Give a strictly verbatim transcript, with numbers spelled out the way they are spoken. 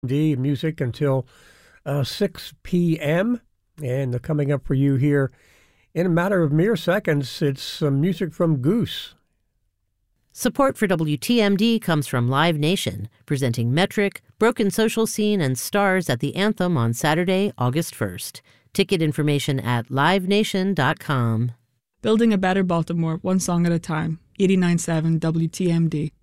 D music until uh, six p.m. And coming up for you here in a matter of mere seconds, it's some music from Goose. Support for W T M D comes from Live Nation, presenting Metric, Broken Social Scene, and Stars at the Anthem on Saturday, August first. Ticket information at live nation dot com. Building a better Baltimore, one song at a time. eighty-nine point seven W T M D.